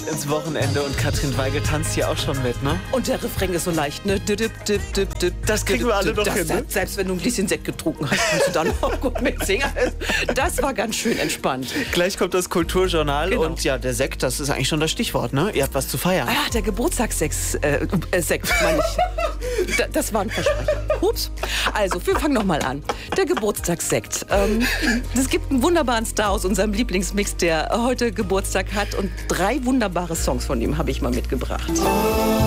ins Wochenende und Katrin Weigel tanzt hier auch schon mit, ne? Und der Refrain ist so leicht, ne? Das kriegen wir alle noch hin, ne? Selbst wenn du ein bisschen Sekt getrunken hast, kannst du dann auch gut mitsingen. Das war ganz schön entspannt. Gleich kommt das Kulturjournal und Genau. ja, der Sekt, das ist eigentlich schon das Stichwort, ne? Ihr habt was zu feiern. Ah, der Geburtstagssekt, meine ich. Das war ein Versprecher. Ups. Also, wir fangen noch mal an. Der Geburtstagssekt. Es gibt einen wunderbaren Star aus unserem Lieblingsmix, der heute Geburtstag hat. Und 3 wunderbare Songs von ihm habe ich mal mitgebracht.